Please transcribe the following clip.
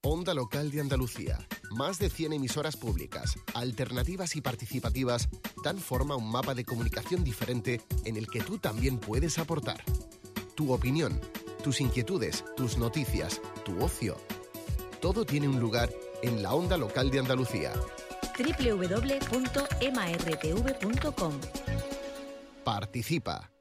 Onda Local de Andalucía. Más de 100 emisoras públicas, alternativas y participativas dan forma a un mapa de comunicación diferente en el que tú también puedes aportar. Tu opinión, tus inquietudes, tus noticias, tu ocio. Todo tiene un lugar en la Onda Local de Andalucía. www.martv.com. Participa.